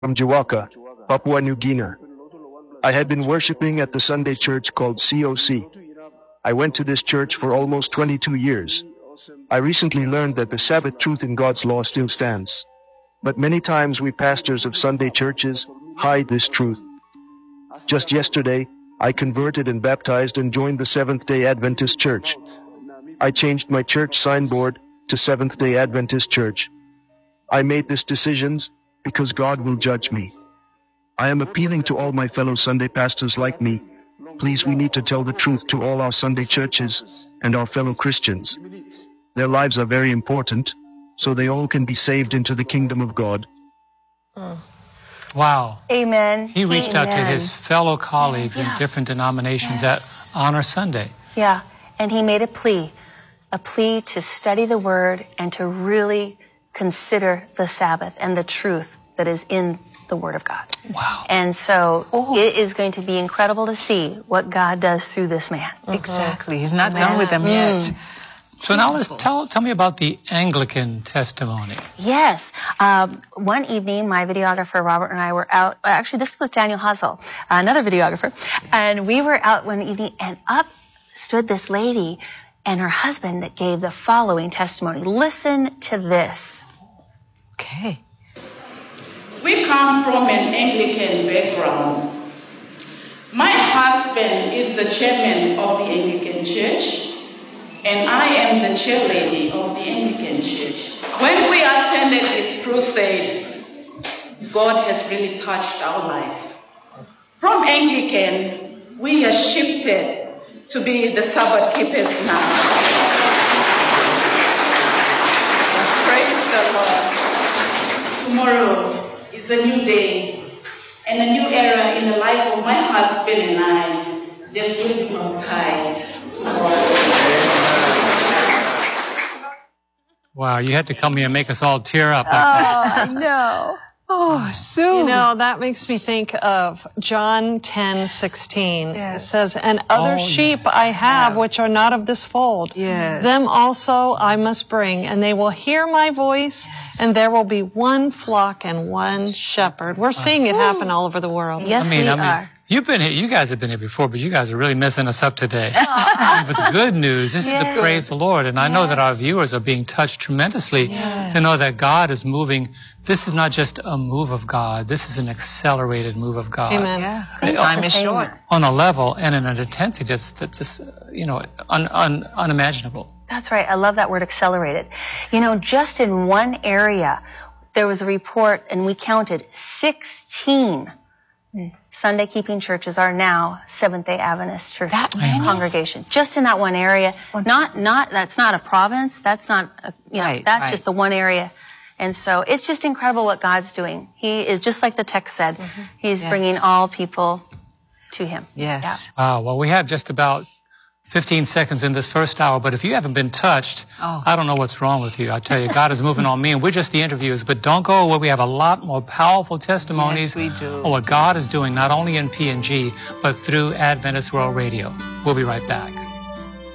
from Jiwaka, Papua New Guinea. I had been worshiping at the Sunday church called COC. I went to this church for almost 22 years. I recently learned that the Sabbath truth in God's law still stands. But many times we pastors of Sunday churches hide this truth. Just yesterday, I converted and baptized and joined the Seventh-day Adventist Church. I changed my church signboard to Seventh-day Adventist Church. I made this decision because God will judge me. I am appealing to all my fellow Sunday pastors like me. Please, we need to tell the truth to all our Sunday churches and our fellow Christians. Their lives are very important, so they all can be saved into the kingdom of God. Wow. Amen. He reached out to his fellow colleagues in different denominations at Honor Sunday. Yeah, and he made a plea to study the Word and to really consider the Sabbath and the truth that is in the Word of God. Wow. And so it is going to be incredible to see what God does through this man. Exactly. He's not done with them yet. So now let's tell me about the Anglican testimony. Yes. One evening, my videographer, Robert, and I were out. Actually, this was Daniel Hazel, another videographer. And we were out one evening, and up stood this lady and her husband that gave the following testimony. Listen to this. Okay. We come from an Anglican background. My husband is the chairman of the Anglican Church, and I am the chairlady of the Anglican Church. When we attended this crusade, God has really touched our life. From Anglican, we have shifted to be the Sabbath keepers now. Praise the Lord. Tomorrow is a new day and a new era in the life of my husband and I. Just will be baptized tomorrow. Wow, you had to come here and make us all tear up. I know. Oh, Sue. You know, that makes me think of John 10:16. Yes. It says, "And other sheep I have which are not of this fold. Yes. Them also I must bring, and they will hear my voice, and there will be one flock and one shepherd." We're seeing it happen all over the world. Yes, we are. You've been here. You guys have been here before, but you guys are really messing us up today. But the good news, this is to praise the Lord. And I know that our viewers are being touched tremendously to know that God is moving. This is not just a move of God. This is an accelerated move of God. Amen. Yeah. The time is short. On a level and in an intensity that's just, unimaginable. That's right. I love that word, accelerated. You know, just in one area, there was a report, and we counted 16 Sunday keeping churches are now Seventh-day Adventist church congregation. Just in that one area. That's not a province. That's not, that's just the one area. And so it's just incredible what God's doing. He is, just like the text said, He's bringing all people to Him. Yes. Yeah. Well, we have just about 15 seconds in this first hour, but if you haven't been touched, I don't know what's wrong with you. I tell you, God is moving on me, and we're just the interviewers, but don't go away. We have a lot more powerful testimonies on what God is doing, not only in PNG, but through Adventist World Radio. We'll be right back.